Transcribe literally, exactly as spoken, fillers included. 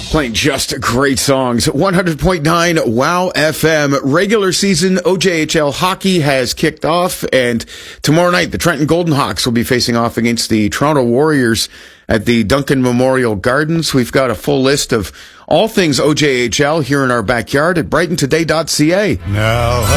Playing just great songs. one hundred point nine Wow F M. Regular season O J H L hockey has kicked off, and tomorrow night the Trenton Golden Hawks will be facing off against the Toronto Warriors at the Duncan Memorial Gardens. We've got a full list of all things O J H L here in our backyard at brighton today dot c a. Now